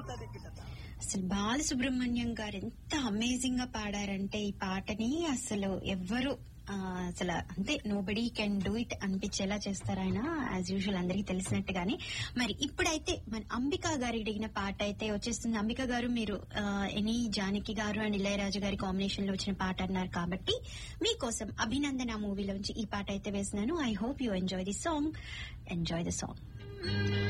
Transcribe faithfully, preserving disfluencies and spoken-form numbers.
అసలు బాలసుబ్రహ్మణ్యం గారు ఎంత అమేజింగ్ గా పాడారంటే ఈ పాటని అసలు ఎవ్వరు అసలు అంతే నోబడీ కెన్ డూ ఇట్ అనిపించేలా చేస్తారు ఆయన యాజ్ యూజువల్ అందరికీ తెలిసినట్టుగానే. మరి ఇప్పుడైతే మన అంబికా గారు అడిగిన పాట అయితే వచ్చేస్తుంది. అంబికా గారు మీరు ఎనీ జానకి గారు అండ్ ఇళయరాజు గారి కాంబినేషన్ లో వచ్చిన పాట అన్నారు కాబట్టి మీకోసం అభినందన మూవీలోంచి ఈ పాట అయితే వేసినాను. I hope you enjoy the song. Enjoy the song.